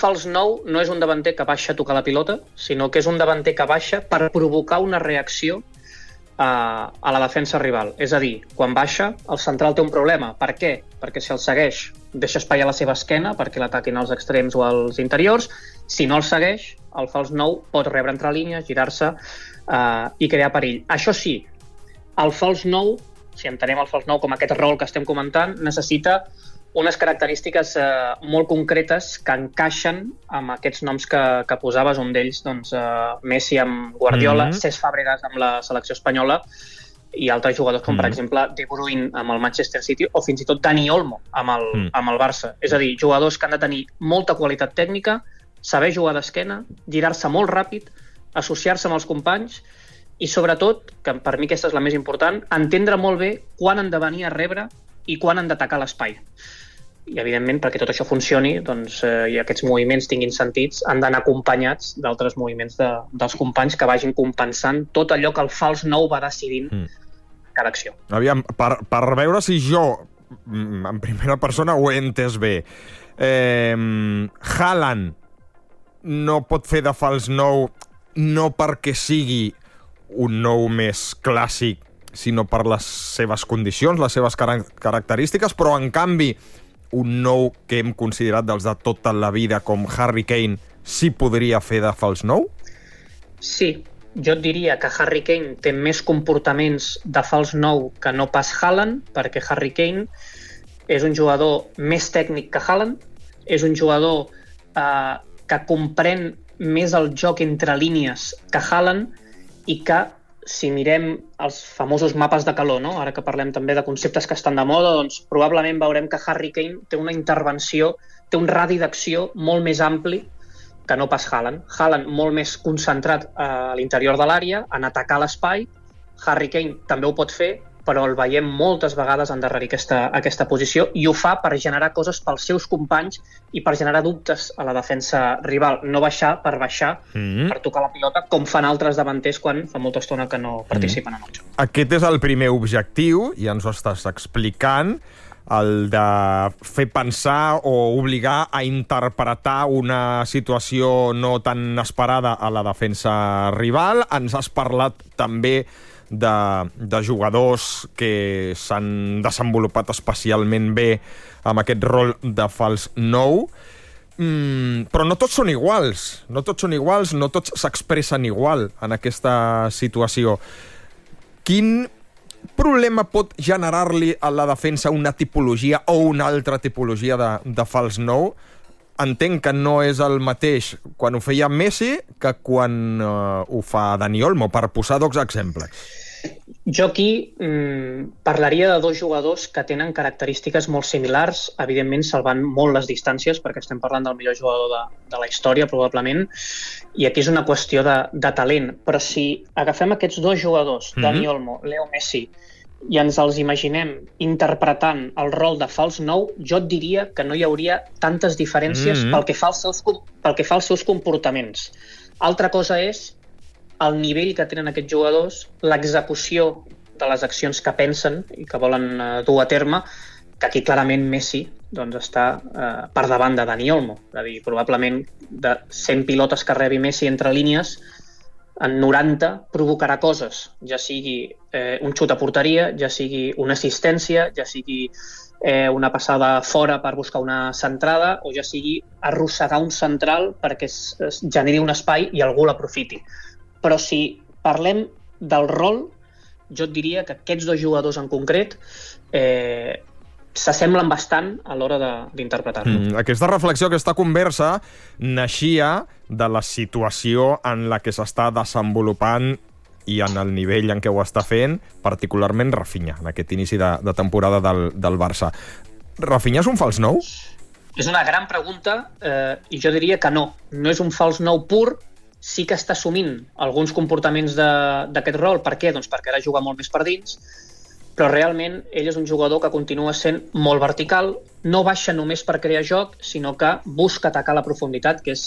fals 9 no és un davanter que baixa a tocar la pilota, sinó que és un davanter que baixa per provocar una reacció a la defensa rival. És a dir, quan baixa, el central té un problema. Per què? Perquè si el segueix, deixa espai a la seva esquena perquè l'ataquin als extrems o als interiors. Si no el segueix, el fals 9 pot rebre entre línies, girar-se i crear perill. Això sí, el fals 9, si entenem el fals 9 com aquest rol que estem comentant, necessita unes característiques molt concretes que encaixen amb aquests noms que posaves, un d'ells, doncs, Messi amb Guardiola, Cesc Fàbregas amb la selecció espanyola i altres jugadors com, per exemple, De Bruyne amb el Manchester City o fins i tot Dani Olmo amb el Barça. És a dir, jugadors que han de tenir molta qualitat tècnica, saber jugar d'esquena, girar-se molt ràpid, associar-se amb els companys i, sobretot, que per mi aquesta és la més important, entendre molt bé quan han de venir a rebre i quan han d'atacar l'espai. I, evidentment, perquè tot això funcioni doncs, i aquests moviments tinguin sentits, han d'anar acompanyats d'altres moviments dels companys que vagin compensant tot allò que el fals 9 va decidint cada acció. Aviam, per veure si jo, en primera persona, ho he entès bé. Haaland no pot fer de fals 9 no perquè sigui un 9 més clàssic, sinó per les seves condicions, les seves característiques, però, en canvi, un 9 que hem considerat dels de tota la vida com Harry Kane sí podria fer de fals 9? Sí, jo et diria que Harry Kane té més comportaments de fals 9 que no pas Haaland, perquè Harry Kane és un jugador més tècnic que Haaland, és un jugador que comprèn més el joc entre línies que Haaland i que, si mirem els famosos mapes de calor, no? Ara que parlem també de conceptes que estan de moda, doncs probablement veurem que Harry Kane té una intervenció, té un radi d'acció molt més ampli que no pas Haaland. Haaland molt més concentrat a l'interior de l'àrea, en atacar l'espai. Harry Kane també ho pot fer, però el veiem moltes vegades endarrerir aquesta posició i ho fa per generar coses pels seus companys i per generar dubtes a la defensa rival. No baixar per baixar, per tocar la pilota, com fan altres davanters quan fa molta estona que no participen en el joc. Aquest és el primer objectiu, ja ens ho estàs explicant, el de fer pensar o obligar a interpretar una situació no tan esperada a la defensa rival. Ens has parlat també de jugadors que s'han desenvolupat especialment bé amb aquest rol de fals 9, però no tots són iguals, no tots s'expressen igual en aquesta situació. Quin problema pot generar-li a la defensa una tipologia o una altra tipologia de fals 9? Entenc que no és el mateix quan ho feia Messi que quan ho fa Dani Olmo, per posar dos exemples. Jo aquí parlaria de dos jugadors que tenen característiques molt similars, evidentment salvant molt les distàncies, perquè estem parlant del millor jugador de la història, probablement, i aquí és una qüestió de talent. Però si agafem aquests dos jugadors, Dani Olmo, Leo Messi, i ens els imaginem interpretant el rol de fals 9, jo et diria que no hi hauria tantes diferències pel que fa als seus comportaments. Altra cosa és el nivell que tenen aquests jugadors, l'execució de les accions que pensen i que volen dur a terme, que aquí clarament Messi doncs, està per davant de Dani Olmo. És a dir, probablement de 100 pilotes que rebi Messi entre línies, en 90 provocarà coses, ja sigui un xut a porteria, ja sigui una assistència, ja sigui una passada fora per buscar una centrada o ja sigui arrossegar un central perquè es generi un espai i algú l'aprofiti. Però si parlem del rol, jo et diria que aquests dos jugadors en concret s'assemblen bastant a l'hora d'interpretar-lo. Aquesta reflexió, aquesta conversa, naixia de la situació en la que s'està desenvolupant i en el nivell en què ho està fent, particularment Rafinha, en aquest inici de temporada del Barça. Rafinha és un fals 9? És una gran pregunta i jo diria que no. No és un fals 9 pur, sí que està assumint alguns comportaments d'aquest rol. Per què? Doncs perquè ara juga molt més per dins, però realment ell és un jugador que continua sent molt vertical, no baixa només per crear joc, sinó que busca atacar la profunditat, que és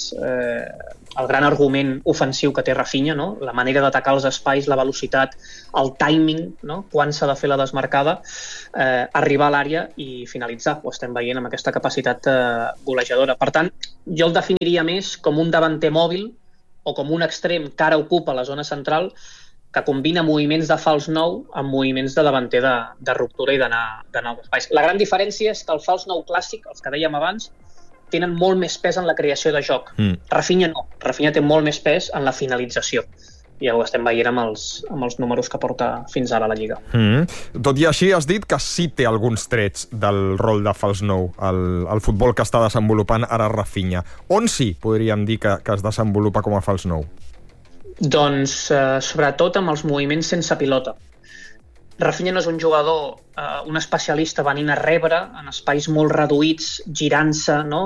el gran argument ofensiu que té Rafinha, no? La manera d'atacar els espais, la velocitat, el timing, no? Quan s'ha de fer la desmarcada, arribar a l'àrea i finalitzar. Ho estem veient amb aquesta capacitat golejadora. Per tant, jo el definiria més com un davanter mòbil o com un extrem que ara ocupa la zona central, que combina moviments de fals nou amb moviments de davanter de ruptura i d'anar als espais. La gran diferència és que el fals nou clàssic, els que dèiem abans, tenen molt més pes en la creació de joc. Rafinha no. Rafinha té molt més pes en la finalització. Ja ho estem veient amb els números que porta fins ara a la Lliga. Tot i així, has dit que sí té alguns trets del rol de fals nou, el futbol que està desenvolupant ara Rafinha. On sí podríem dir que es desenvolupa com a fals nou? Doncs, sobretot amb els moviments sense pilota. Rafinha no és un jugador, un especialista venint a rebre en espais molt reduïts, girant-se, no?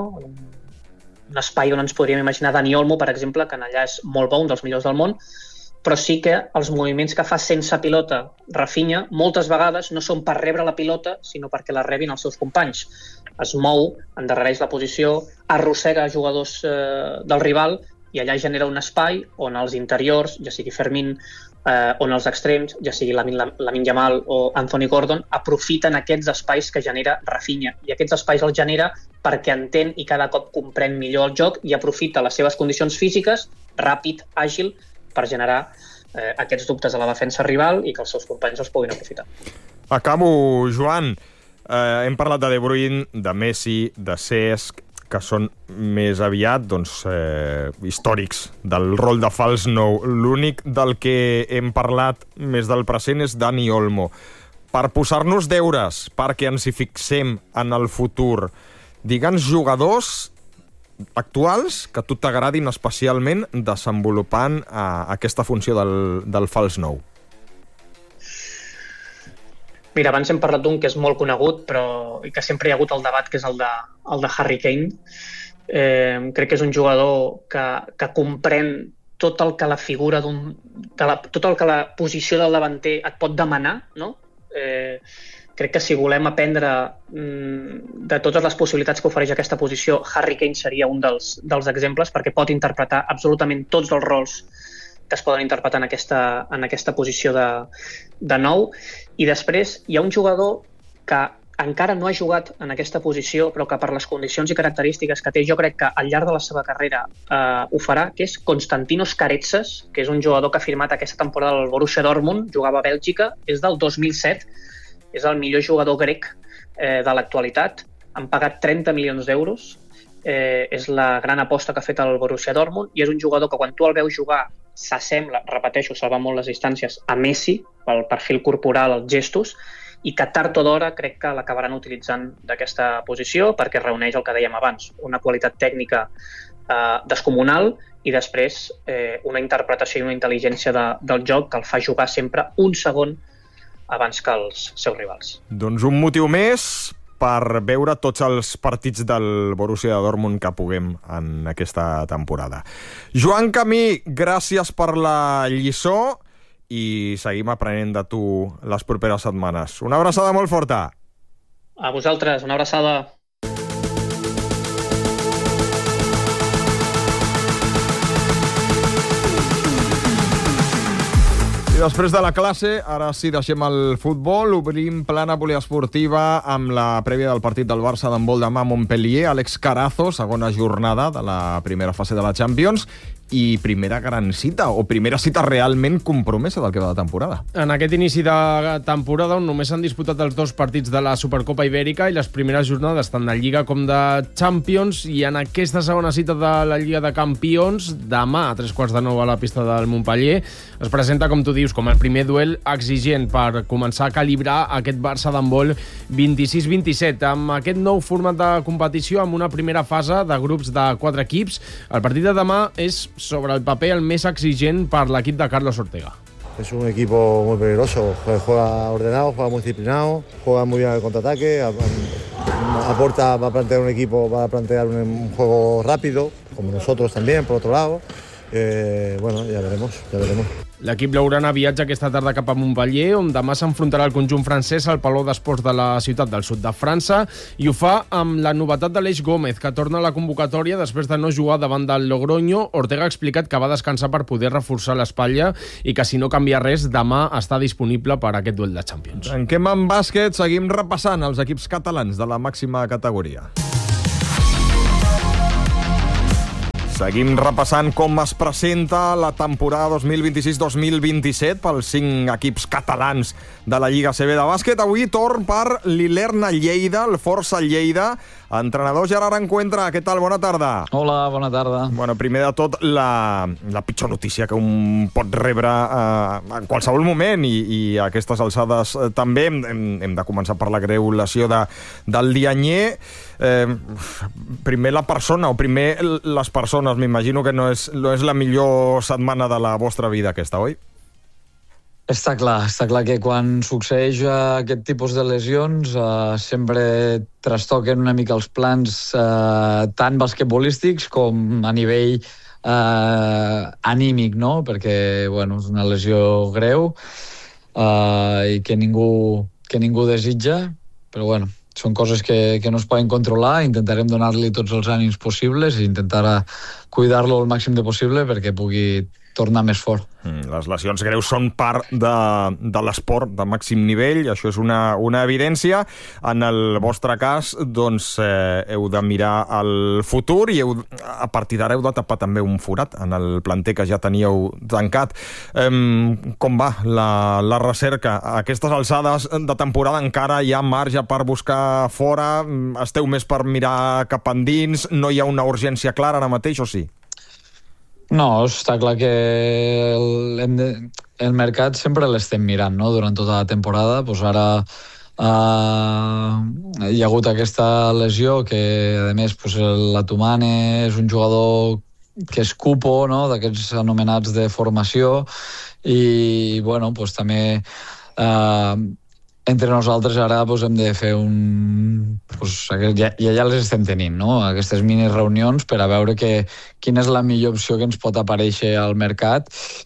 Un espai on ens podríem imaginar Dani Olmo, per exemple, que en allà és molt bo, un dels millors del món, però sí que els moviments que fa sense pilota Rafinha moltes vegades no són per rebre la pilota, sinó perquè la rebin els seus companys. Es mou, endarrereix la posició, arrossega jugadors del rival i allà genera un espai on els interiors, ja sigui Fermín, on els extrems, ja sigui Lamine Yamal o Anthony Gordon, aprofiten aquests espais que genera Rafinha. I aquests espais els genera perquè entén i cada cop comprèn millor el joc i aprofita les seves condicions físiques, ràpid, àgil, per generar aquests dubtes a la defensa rival i que els seus companys els puguin aprofitar. Acabo, Joan. Hem parlat de De Bruyne, de Messi, de Cesc, que són més aviat històrics del rol de fals nou. L'únic del que hem parlat més del present és Dani Olmo. Per posar-nos deures, perquè ens hi fixem en el futur, digue'ns jugadors actuals que a tu t'agradin especialment desenvolupant aquesta funció del fals nou. Mira, abans hem parlat d'un que és molt conegut, però que sempre hi ha hagut el debat, que és el de Harry Kane. Crec que és un jugador que comprèn tot el que la figura tot el que la posició del davanter et pot demanar, no? Crec que si volem aprendre de totes les possibilitats que ofereix aquesta posició, Harry Kane seria un dels exemples, perquè pot interpretar absolutament tots els rols que es poden interpretar en aquesta posició de nou. I després hi ha un jugador que encara no ha jugat en aquesta posició, però que per les condicions i característiques que té, jo crec que al llarg de la seva carrera ho farà, que és Konstantinos Karetses, que és un jugador que ha firmat aquesta temporada al Borussia Dortmund, jugava a Bèlgica, és del 2007, és el millor jugador grec de l'actualitat, han pagat 30 milions d'euros, és la gran aposta que ha fet el Borussia Dortmund i és un jugador que quan tu el veus jugar s'assembla, repeteixo, salvant molt les distàncies, a Messi, pel perfil corporal, els gestos, i que tard o d'hora crec que l'acabaran utilitzant d'aquesta posició perquè reuneix el que dèiem abans, una qualitat tècnica descomunal i després una interpretació i una intel·ligència del joc que el fa jugar sempre un segon abans que els seus rivals. Doncs un motiu més per veure tots els partits del Borussia Dortmund que puguem en aquesta temporada. Joan Camí, gràcies per la lliçó i seguim aprenent de tu les properes setmanes. Una abraçada molt forta. A vosaltres, una abraçada. Després de la classe, ara sí deixem el futbol, obrim plana poliesportiva amb la prèvia del partit del Barça d'handbol demà a Montpellier, Àlex Carazo, segona jornada de la primera fase de la Champions i primera gran cita, o primera cita realment compromesa del que va de temporada. En aquest inici de temporada, on només s'han disputat els dos partits de la Supercopa Ibèrica i les primeres jornades tant de Lliga com de Champions, i en aquesta segona cita de la Lliga de Campions, demà a 8:45 a la pista del Montpellier, es presenta, com tu dius, com el primer duel exigent per començar a calibrar aquest Barça d'handbol 26-27, amb aquest nou format de competició, amb una primera fase de grups de 4 equips. El partit de demà és sobre el paper el més exigent per l'equip de Carlos Ortega. Es un equipo muy peligroso, juega ordenado, juega muy disciplinado, juega muy bien al contraataque, va a plantear un juego rápido, como nosotros también, por otro lado, Bueno, ya veremos. L'equip blaugrana viatja aquesta tarda cap a Montpellier, on demà s'enfrontarà el conjunt francès al Palau d'Esports de la ciutat del sud de França, i ho fa amb la novetat d'Aleix Gómez, que torna a la convocatòria després de no jugar davant del Logroño. Ortega ha explicat que va descansar per poder reforçar l'espatlla i que si no canvia res, demà està disponible per a aquest duel de Champions. Tanquem amb bàsquet, seguim repassant els equips catalans de la màxima categoria. Seguim repassant com es presenta la temporada 2026-2027 pels 5 equips catalans de la Lliga CB de bàsquet. Avui torn per l'Ilerna Lleida, el Força Lleida. Entrenador Gerard Encuentra, què tal? Bona tarda. Hola, bona tarda. Bueno, primer de tot, la pitjor notícia que un pot rebre en qualsevol moment, i a aquestes alçades també. Hem de començar per la greu lesió del Dianyer. Primer la persona, o primer les persones. M'imagino que no és la millor setmana de la vostra vida aquesta, oi? Està clar que quan succeeix aquest tipus de lesions sempre trastoquen una mica els plans tant basquetbolístics com a nivell anímic, no? Perquè, bueno, és una lesió greu i que ningú desitja, però, bueno, són coses que no es poden controlar. Intentarem donar-li tots els ànims possibles i intentar cuidar-lo el màxim de possible perquè pugui tornar més fort. Les lesions greus són part de l'esport de màxim nivell, això és una evidència. En el vostre cas, doncs, heu de mirar el futur i a partir d'ara heu de tapar també un forat en el planter que ja teníeu tancat. Com va la recerca? A aquestes alçades de temporada encara hi ha marge per buscar fora? Esteu més per mirar cap endins? No hi ha una urgència clara ara mateix, o sí? No, està clar que el mercat sempre l'estem mirant, no? Durant tota la temporada. Pues ara hi ha hagut aquesta lesió que, a més, pues, la Tumane és un jugador que és cupo, no? D'aquests anomenats de formació, i bueno, pues, també entre nosaltres ara pues, hem de fer ja les estem tenint, no? Aquestes mini reunions per a veure quina és la millor opció que ens pot aparèixer al mercat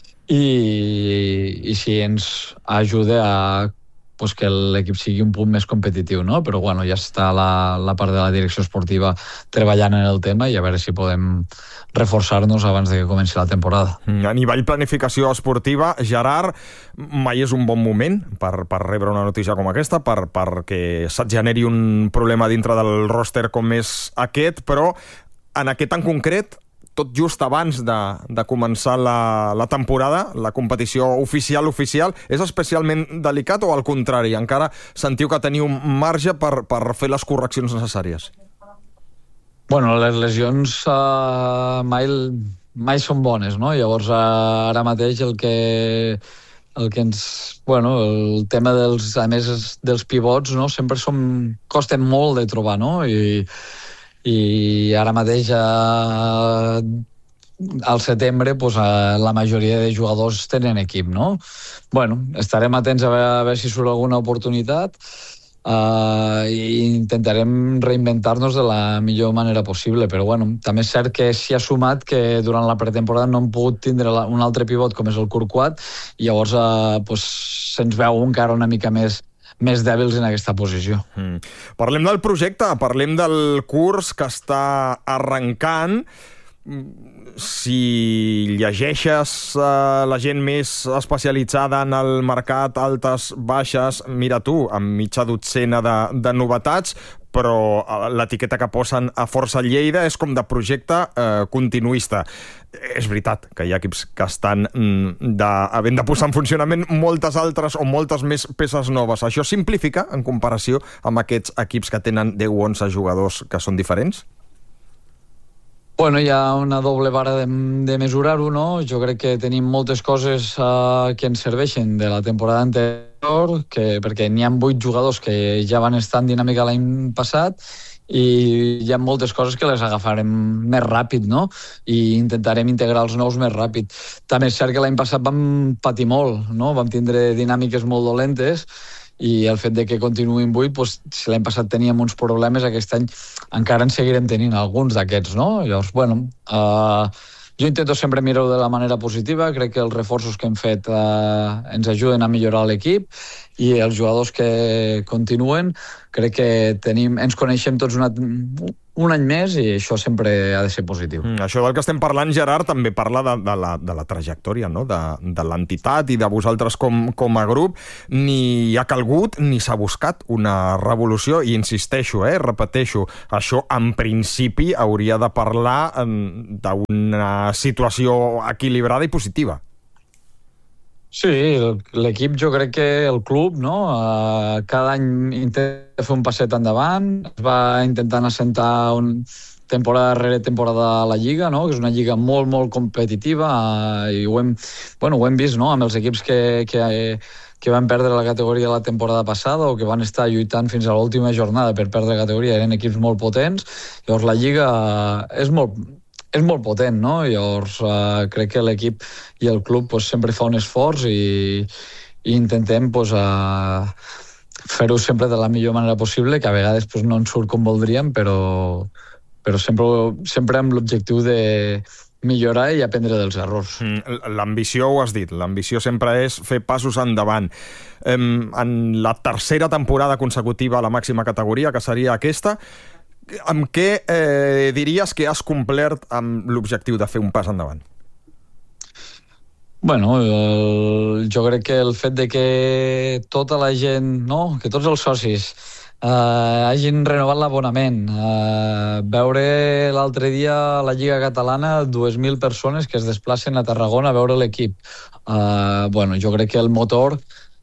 i si ens ajuda a que l'equip sigui un punt més competitiu, no? Però bueno, ja està la part de la direcció esportiva treballant en el tema i a veure si podem reforçar-nos abans de que comenci la temporada. A nivell planificació esportiva, Gerard, mai és un bon moment per rebre una notícia com aquesta, perquè se't generi un problema dintre del roster com és aquest, però en aquest en concret, tot just abans de començar la temporada, la competició oficial, és especialment delicat o al contrari? Encara sentiu que teniu marge per fer les correccions necessàries? Bueno, les lesions mai són bones, no? Llavors, ara mateix el tema dels pivots, no? Sempre costen molt de trobar, no? I ara mateix al setembre la majoria de jugadors tenen equip, no? Bueno, estarem atents a veure si surt alguna oportunitat i intentarem reinventar-nos de la millor manera possible, però bueno, també és cert que s'hi ha sumat que durant la pretemporada no hem pogut tindre un altre pivot com és el Courquat, i llavors se'ns veu encara una mica més dèbils en aquesta posició. Parlem del projecte, parlem del curs que està arrencant. Si llegeixes la gent més especialitzada en el mercat, altes, baixes, mira tu, amb mitja dotzena de novetats, però l'etiqueta que posen a Força Lleida és com de projecte continuista. És veritat que hi ha equips que estan havent de posar en funcionament moltes altres o moltes més peces noves. Això simplifica en comparació amb aquests equips que tenen 10 o 11 jugadors que són diferents? Bueno, hi ha una doble vara de mesurar-ho, no? Jo crec que tenim moltes coses que ens serveixen de la temporada anterior, perquè n'hi ha 8 jugadors que ja van estar en dinàmica l'any passat i hi ha moltes coses que les agafarem més ràpid, no? I intentarem integrar els nous més ràpid. També és cert que l'any passat vam patir molt, no? Vam tindre dinàmiques molt dolentes i el fet de que continuïn 8, si l'any passat teníem uns problemes, aquest any encara en seguirem tenint alguns d'aquests, no? Llavors, bueno, Jo intento sempre mirar-ho de la manera positiva, crec que els reforços que hem fet ens ajuden a millorar l'equip i els jugadors que continuen, crec que ens coneixem tots un any més i això sempre ha de ser positiu. Això del que estem parlant, Gerard, també parla de la trajectòria, no? de l'entitat i de vosaltres com a grup. Ni ha calgut ni s'ha buscat una revolució i insisteixo, repeteixo, això en principi hauria de parlar d'una situació equilibrada i positiva. Sí, l'equip, jo crec que el club, no? Cada any intenta fer un passet endavant, es va intentant assentar temporada darrere temporada a la Lliga, no? Que és una lliga molt, molt competitiva i ho hem vist, no? Amb els equips que van perdre la categoria la temporada passada o que van estar lluitant fins a l'última jornada per perdre la categoria, eren equips molt potents. Llavors la Lliga és molt potent, no? Llavors crec que l'equip i el club sempre fa un esforç i intentem fer-ho sempre de la millor manera possible, que a vegades no ens surt com voldríem, però sempre amb l'objectiu de millorar i aprendre dels errors. L'ambició, ho has dit, l'ambició sempre és fer passos endavant. En la tercera temporada consecutiva a la màxima categoria, que seria aquesta, amb què diries que has complert amb l'objectiu de fer un pas endavant? Bueno, jo crec que el fet de que tota la gent, no? Que tots els socis hagin renovat l'abonament. Veure l'altre dia a la Lliga Catalana 2.000 persones que es desplacen a Tarragona a veure l'equip. Jo crec que el motor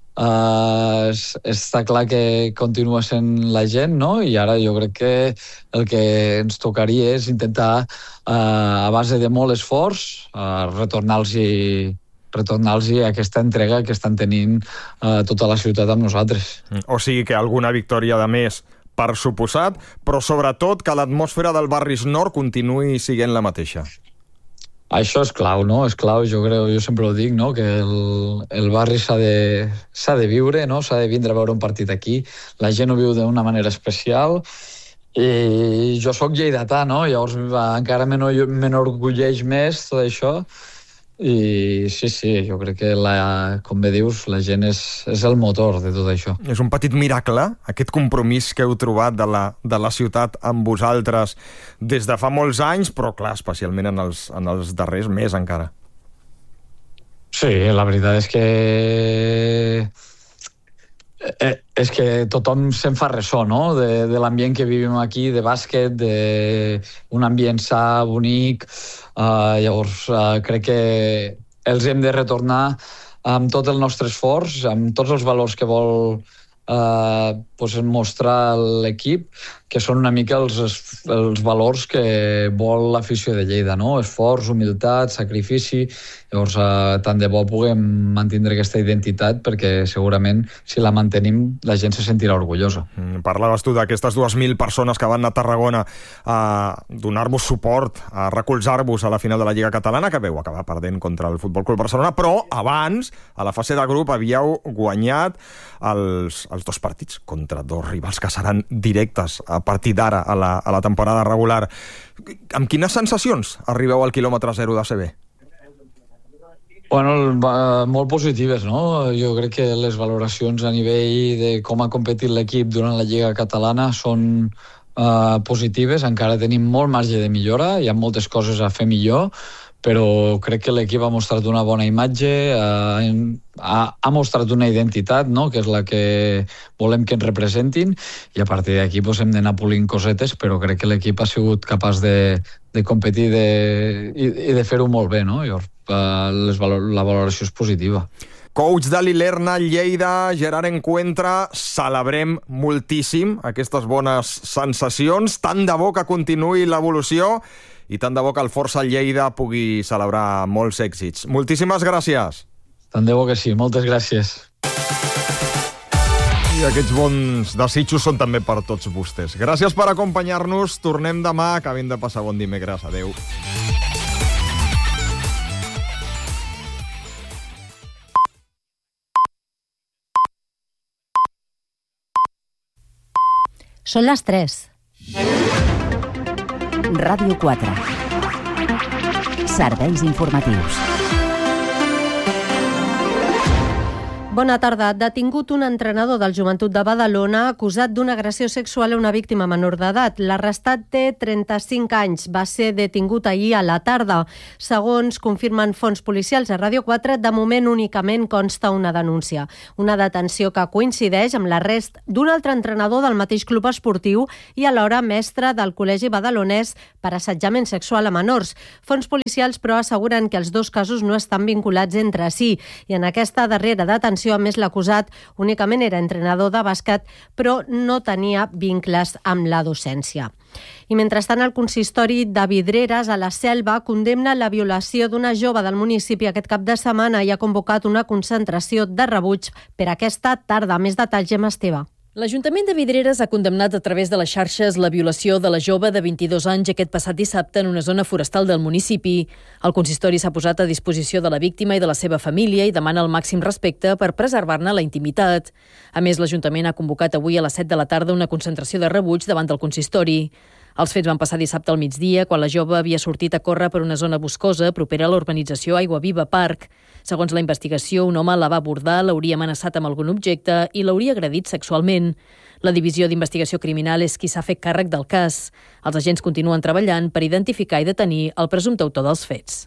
està clar que continua sent la gent, no? I ara jo crec que el que ens tocaria és intentar, a base de molt esforç, retornar-los aquesta entrega que estan tenint tota la ciutat amb nosaltres. O sigui que alguna victòria de més, per suposat, però sobretot que l'atmosfera del Barris Nord continuï sent la mateixa. Això és clau, no? És clau, jo sempre ho dic, no? Que el barri s'ha de viure, no? S'ha de vindre a veure un partit aquí. La gent ho viu d'una manera especial i jo sóc lleidatà, no? Llavors encara m'enorgulleix més tot això. I sí, jo crec que, com bé dius, la gent és el motor de tot això. És un petit miracle, aquest compromís que heu trobat de la ciutat amb vosaltres des de fa molts anys, però clar, especialment en els darrers més encara. Sí, la veritat és que tothom se'n fa ressò, no? De l'ambient que vivim aquí, de bàsquet, d'un ambient sa, bonic. Llavors crec que els hem de retornar amb tot el nostre esforç, amb tots els valors que vol mostrar l'equip, que són una mica els valors que vol l'afició de Lleida, no? Esforç, humilitat, sacrifici. Llavors, tant de bo puguem mantenir aquesta identitat, perquè segurament si la mantenim la gent se sentirà orgullosa. Parlaves tu d'aquestes 2.000 persones que van anar a Tarragona a donar-vos suport, a recolzar-vos a la final de la Lliga Catalana, que veu acabar perdent contra el Futbol Club Barcelona, però abans, a la fase de grup, havíeu guanyat els dos partits contra dos rivals que seran directes a partir d'ara a la temporada regular. Amb quines sensacions arribeu al quilòmetre zero d'ACB? Bueno, molt positives, no? Jo crec que les valoracions a nivell de com ha competit l'equip durant la Lliga Catalana són positives. Encara tenim molt marge de millora, hi ha moltes coses a fer millor, però crec que l'equip ha mostrat una bona imatge, ha mostrat una identitat, no? Que és la que volem que ens representin, i a partir d'aquí hem d'anar polint cosetes, però crec que l'equip ha sigut capaç de competir i de fer-ho molt bé, no? Llavors, la valoració és positiva. Coach de l'Ilerna Lleida, Gerard Encuentra, celebrem moltíssim aquestes bones sensacions, tant de bo que continuï l'evolució i tant de bo que el Força Lleida pugui celebrar molts èxits. Moltíssimes gràcies. Tant de bo que sí, moltes gràcies. I aquests bons desitjos són també per tots vostès. Gràcies per acompanyar-nos. Tornem demà. Acabem de passar bon dimecres. Adéu. Son las 3. Radio 4. Serveis informatius. Bona tarda. Detingut un entrenador del Joventut de Badalona acusat d'una agressió sexual a una víctima menor d'edat. L'arrestat té 35 anys. Va ser detingut ahir a la tarda. Segons confirmen fonts policials a Ràdio 4, de moment únicament consta una denúncia. Una detenció que coincideix amb l'arrest d'un altre entrenador del mateix club esportiu i alhora mestre del Col·legi Badalonès per assetjament sexual a menors. Fonts policials, però, asseguren que els dos casos no estan vinculats entre si i en aquesta darrera detenció, a més, l'acusat únicament era entrenador de bàsquet, però no tenia vincles amb la docència. I mentrestant, el consistori de Vidreres, a la Selva, condemna la violació d'una jove del municipi aquest cap de setmana i ha convocat una concentració de rebuig per aquesta tarda. Més detalls, Gemma Esteve. L'Ajuntament de Vidreres ha condemnat a través de les xarxes la violació de la jove de 22 anys aquest passat dissabte en una zona forestal del municipi. El consistori s'ha posat a disposició de la víctima i de la seva família i demana el màxim respecte per preservar-ne la intimitat. A més, l'Ajuntament ha convocat avui a les 7 de la tarda una concentració de rebuig davant del consistori. Els fets van passar dissabte al migdia, quan la jove havia sortit a córrer per una zona boscosa propera a l'urbanització Aigua Viva Parc. Segons la investigació, un home la va abordar, l'hauria amenaçat amb algun objecte i l'hauria agredit sexualment. La Divisió d'Investigació Criminal és qui s'ha fet càrrec del cas. Els agents continuen treballant per identificar i detenir el presumpte autor dels fets.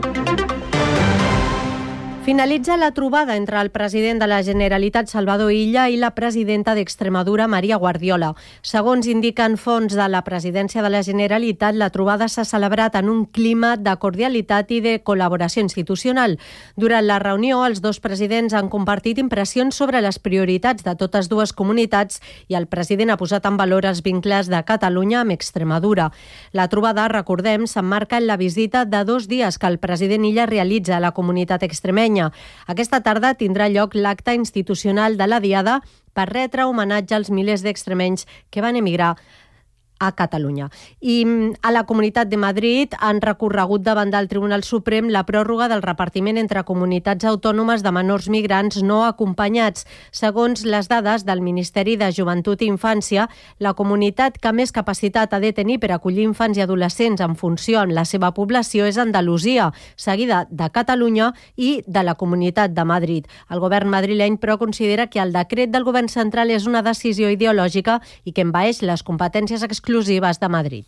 Finalitza la trobada entre el president de la Generalitat, Salvador Illa, i la presidenta d'Extremadura, Maria Guardiola. Segons indiquen fonts de la presidència de la Generalitat, la trobada s'ha celebrat en un clima de cordialitat i de col·laboració institucional. Durant la reunió, els dos presidents han compartit impressions sobre les prioritats de totes dues comunitats i el president ha posat en valor els vincles de Catalunya amb Extremadura. La trobada, recordem, s'emmarca en la visita de 2 dies que el president Illa realitza a la comunitat extremenya. Aquesta tarda tindrà lloc l'acte institucional de la Diada per retre homenatge als milers d'extremenys que van emigrar a Catalunya. I a la Comunitat de Madrid han recorregut davant del Tribunal Suprem la pròrroga del repartiment entre comunitats autònomes de menors migrants no acompanyats. Segons les dades del Ministeri de Joventut i Infància, la comunitat que més capacitat ha de tenir per acollir infants i adolescents en funció amb la seva població és Andalusia, seguida de Catalunya i de la Comunitat de Madrid. El govern madrileny, però, considera que el decret del govern central és una decisió ideològica i que envaeix les competències exclusives de Madrid.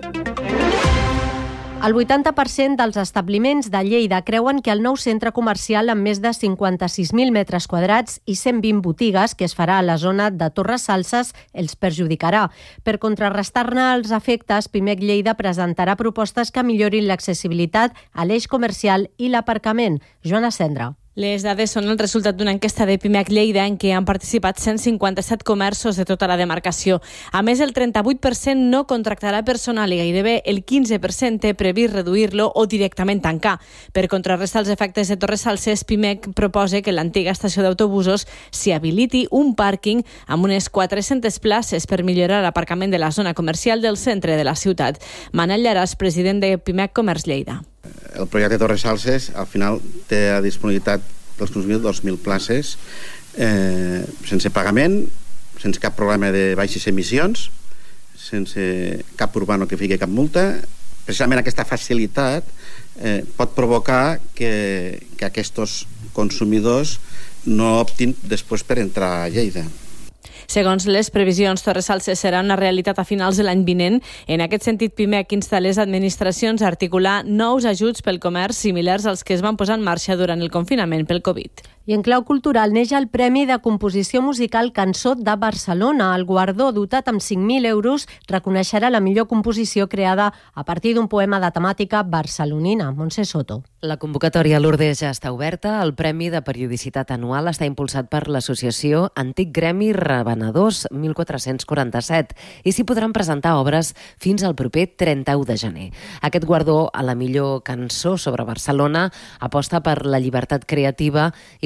El 80% dels establiments de Lleida creuen que el nou centre comercial amb més de 56.000 metres quadrats i 120 botigues que es farà a la zona de Torres Salses els perjudicarà. Per contrarrestar-ne els efectes, Pimec Lleida presentarà propostes que millorin l'accessibilitat a l'eix comercial i l'aparcament. Joana Cendra. Les dades són el resultat d'una enquesta de Pimec Lleida en què han participat 157 comerços de tota la demarcació. A més, el 38% no contractarà personal i gairebé el 15% té previst reduir-lo o directament tancar. Per contrarrestar els efectes de Torres Salses, Pimec proposa que l'antiga estació d'autobusos s'hi habiliti un pàrquing amb unes 400 places per millorar l'aparcament de la zona comercial del centre de la ciutat. Manel Llaràs, president de Pimec Comerç Lleida. El projecte Torres Salses al final té a disponibilitat dels consumidors 2.000 places sense pagament, sense cap problema de baixes emissions, sense cap urbano que fiqui cap multa. Precisament aquesta facilitat pot provocar que aquests consumidors no optin després per entrar a Lleida. Segons les previsions, Torres Salses serà una realitat a finals de l'any vinent. En aquest sentit, Pimec insta les administracions a articular nous ajuts pel comerç similars als que es van posar en marxa durant el confinament pel Covid. I en clau cultural neix el Premi de Composició Musical Cançó de Barcelona. El guardó, dotat amb 5.000 euros, reconeixerà la millor composició creada a partir d'un poema de temàtica barcelonina. Montse Soto. La convocatòria a Lourdes ja està oberta. El Premi de Periodicitat Anual està impulsat per l'associació Antic Gremi Revenedors 1447 i s'hi podran presentar obres fins al proper 31 de gener. Aquest guardó a la millor cançó sobre Barcelona aposta per la llibertat creativa i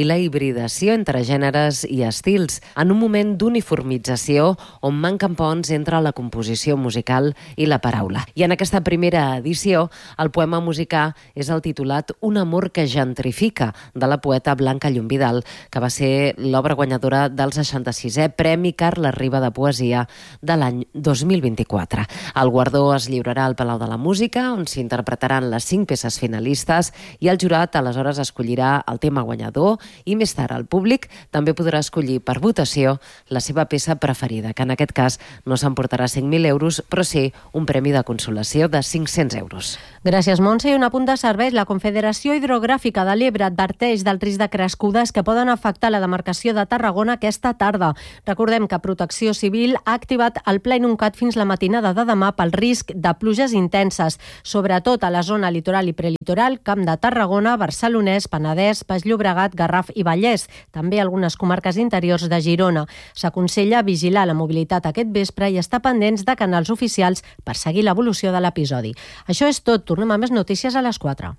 la hibridació entre gèneres i estils, en un moment d'uniformització on manquen ponts entre la composició musical i la paraula. I en aquesta primera edició, el poema musicà és el titulat Un amor que gentrifica, de la poeta Blanca Llombidal, que va ser l'obra guanyadora del 66è Premi Carles Riba de Poesia de l'any 2024. El guardó es lliurarà al Palau de la Música, on s'interpretaran les 5 peces finalistes i el jurat aleshores escollirà el tema guanyador i més tard el públic també podrà escollir per votació la seva peça preferida, que en aquest cas no s'emportarà 5.000 euros, però sí un premi de consolació de 500 euros. Gràcies, Montse. I un apunt de serveis. La Confederació Hidrogràfica de l'Ebre adverteix del risc de crescudes que poden afectar la demarcació de Tarragona aquesta tarda. Recordem que Protecció Civil ha activat el Pla Inuncat fins la matinada de demà pel risc de pluges intenses, sobretot a la zona litoral i prelitoral, Camp de Tarragona, Barcelonès, Penedès, Baix Llobregat, Garraf i Vallès, també algunes comarques interiors de Girona. S'aconsella vigilar la mobilitat aquest vespre i estar pendents de canals oficials per seguir l'evolució de l'episodi. Això és tot. Tornem a més notícies a les 4.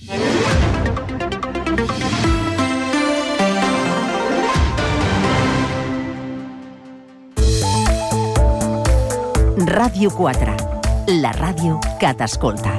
Ràdio 4, la ràdio que t'escolta.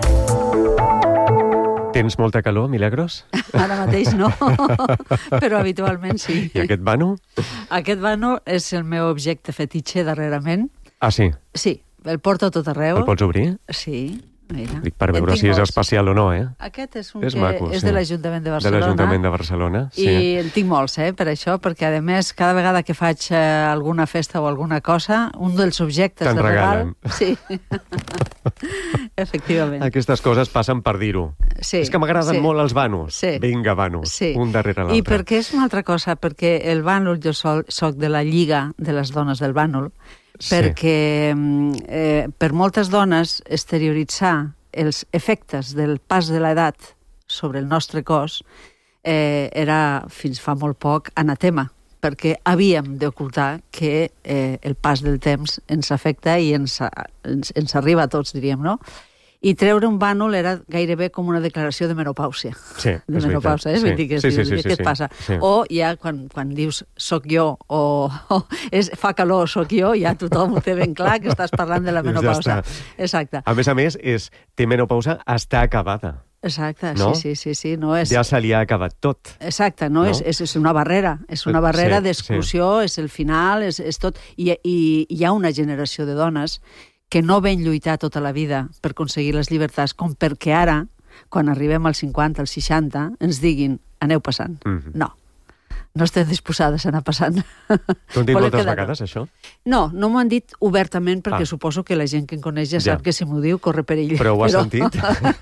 Tens molta calor, Milagros? Ara mateix no, però habitualment sí. I aquest vano? Aquest vano és el meu objecte fetitxe darrerament. Ah, sí? Sí, el porto a tot arreu. El pots obrir? Sí. Mira. Dic per veure si és especial o no, eh? Aquest és un és que maco, és sí. de l'Ajuntament de Barcelona. De l'Ajuntament de Barcelona, sí. I en tinc molts, per això, perquè a més, cada vegada que faig alguna festa o alguna cosa, un dels objectes de regal... Sí. Efectivament. Aquestes coses passen per dir-ho. Sí. És que m'agraden molt els vanos. Sí. Vinga, vanos, sí. Un darrere l'altre. I perquè és una altra cosa, perquè el vànol, jo soc de la Lliga de les Dones del Vànol, perquè per moltes dones exterioritzar els efectes del pas de l'edat sobre el nostre cos era, fins fa molt poc, anatema, perquè havíem d'ocultar que el pas del temps ens afecta i ens arriba a tots, diríem, no? I treure un vànol era gairebé com una declaració de menopàusia. Sí, de menopàusia, sí. Què et passa? Sí. O ja quan dius soc jo o fa calor, soc jo, ja tothom ho té ben clar que estàs parlant de la menopàusia. Ja exacte. A més, té menopàusia, està acabada. Exacte, no? Sí. No és... Ja se li ha acabat tot. Exacte, no? És una barrera. És una barrera d'exclusió, és el final, és tot. I hi ha una generació de dones que no ven lluitar tota la vida per aconseguir les llibertats, com perquè ara, quan arribem als 50, als 60, ens diguin, aneu passant. No. No estem disposades a anar passant. T'ho han dit moltes vegades, això? No m'ho han dit obertament, perquè suposo que la gent que em coneix ja sap que si m'ho diu corre perill. Però ho has sentit?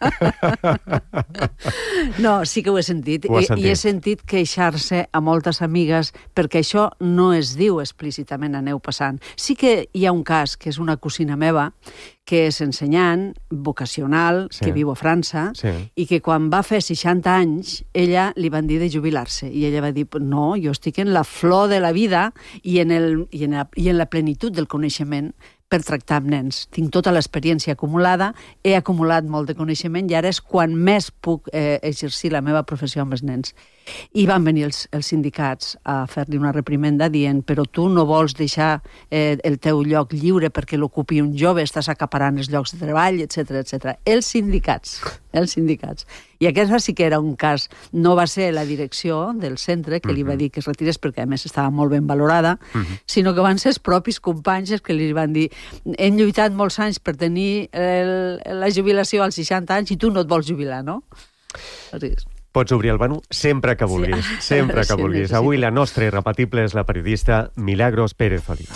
No, sí que ho he sentit. I he sentit queixar-se a moltes amigues, perquè això no es diu explícitament aneu passant. Sí que hi ha un cas, que és una cosina meva, que és ensenyant, vocacional, que viu a França, i que quan va fer 60 anys, ella li van dir de jubilar-se. I ella va dir, no, jo estic en la flor de la vida i en la plenitud del coneixement per tractar amb nens. Tinc tota l'experiència acumulada, he acumulat molt de coneixement i ara és quan més puc exercir la meva professió amb els nens. I van venir els sindicats a fer-li una reprimenda dient però tu no vols deixar el teu lloc lliure perquè l'ocupi un jove, estàs acaparant els llocs de treball, etc. Els sindicats. I aquest sí que era un cas. No va ser la direcció del centre que li va dir que es retirés perquè a més estava molt ben valorada, sinó que van ser els propis companys que li van dir hem lluitat molts anys per tenir la jubilació als 60 anys i tu no et vols jubilar, no? Pots obrir el vano sempre que vulguis, sempre que vulguis. Avui la nostra irrepetible és la periodista Milagros Pérez Oliva.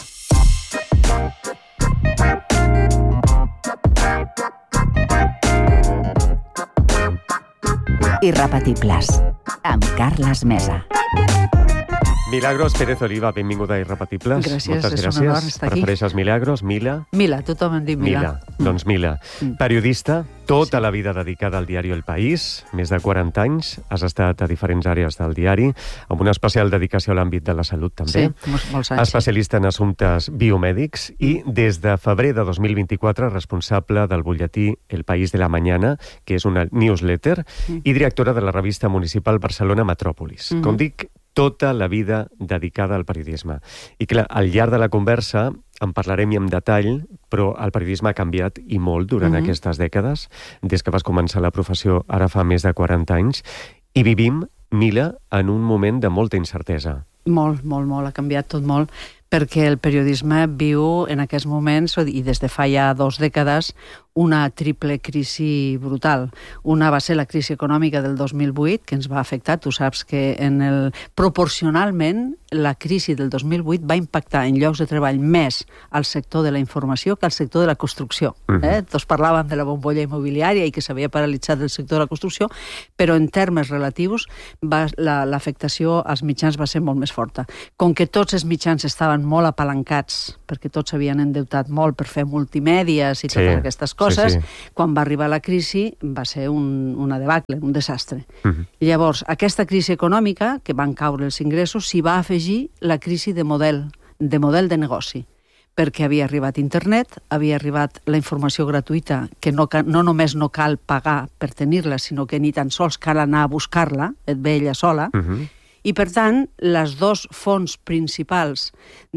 Irrepetibles, amb Carles Mesa. Milagros Pérez Oliva, benvinguda a Irrepetibles. Gràcies, moltes gràcies. És un honor estar aquí. Prefereixes Milagros, Mila? Mila, tothom em diu Mila. Doncs Mila. Periodista, tota la vida dedicada al diari El País, més de 40 anys, has estat a diferents àrees del diari, amb una especial dedicació a l'àmbit de la salut, també. Sí, molts anys. Especialista en assumptes biomèdics i des de febrer de 2024 responsable del butlletí El País de la Mañana, que és una newsletter, i directora de la revista municipal Barcelona Metròpolis. Com dic, tota la vida dedicada al periodisme. I clar, al llarg de la conversa en parlarem i en detall, però el periodisme ha canviat i molt durant aquestes dècades, des que vas començar la professió ara fa més de 40 anys, i vivim, Mila, en un moment de molta incertesa. Molt, ha canviat tot molt, perquè el periodisme viu en aquests moments, i des de fa ja 2 dècades, una triple crisi brutal. Una va ser la crisi econòmica del 2008, que ens va afectar. Tu saps que proporcionalment la crisi del 2008 va impactar en llocs de treball més al sector de la informació que al sector de la construcció. Tots parlàvem de la bombolla immobiliària i que s'havia paralitzat el sector de la construcció, però en termes relatius l'afectació als mitjans va ser molt més forta. Com que tots els mitjans estaven molt apalancats, perquè tots s'havien endeutat molt per fer multimèdies i totes aquestes coses, quan va arribar la crisi va ser una debacle, un desastre. Llavors, aquesta crisi econòmica, que van caure els ingressos, s'hi va afegir la crisi de model de negoci, perquè havia arribat internet, havia arribat la informació gratuïta, que no només no cal pagar per tenir-la, sinó que ni tan sols cal anar a buscar-la, et ve ella sola, i per tant, les 2 fonts principals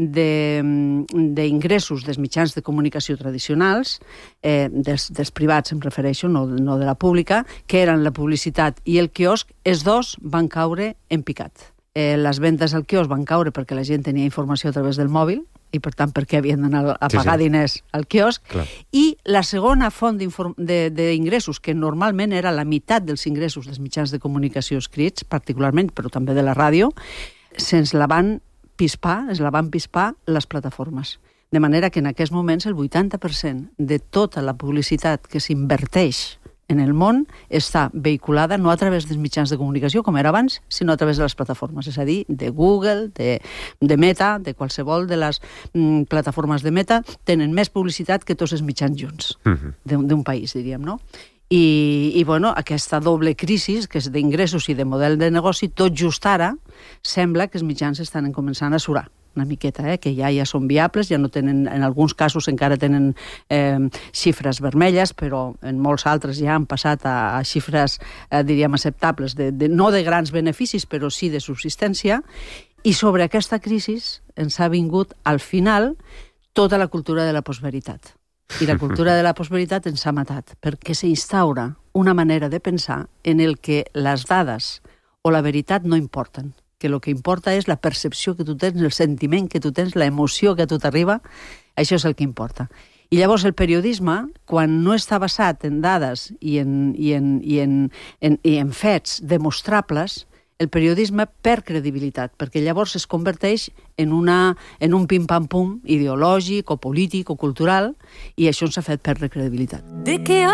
d'ingressos dels mitjans de comunicació tradicionals, dels privats em refereixo, no de la pública, que eren la publicitat i el quiosc, els 2 van caure en picat. Les vendes al quiosc van caure perquè la gent tenia informació a través del mòbil, i per tant perquè havien d'anar a pagar diners al quiosc. I la segona font d'ingressos, que normalment era la meitat dels ingressos dels mitjans de comunicació escrits, particularment, però també de la ràdio, se'ns la van pispar les plataformes. De manera que en aquests moments el 80% de tota la publicitat que s'inverteix en el món està vehiculada no a través dels mitjans de comunicació, com era abans, sinó a través de les plataformes, és a dir, de Google, de Meta, de qualsevol de les plataformes de Meta, tenen més publicitat que tots els mitjans junts d'un país, diríem, no? I bueno, aquesta doble crisi, que és d'ingressos i de model de negoci, tot just ara sembla que els mitjans estan començant a surar una miqueta, que ja són viables, ja no tenen, en alguns casos encara tenen xifres vermelles, però en molts altres ja han passat a xifres, diríem, acceptables, no de grans beneficis, però sí de subsistència, i sobre aquesta crisi ens ha vingut al final tota la cultura de la postveritat. I la cultura de la postveritat ens ha matat, perquè s'instaura una manera de pensar en el que les dades o la veritat no importen, que el que importa és la percepció que tu tens, el sentiment que tu tens, l'emoció que a tu t'arriba, això és el que importa. I llavors el periodisme, quan no està basat en dades i en fets demostrables, el periodisme perd credibilitat, perquè llavors es converteix en un pim-pam-pum ideològic o polític o cultural, i això ens ha fet perdre credibilitat.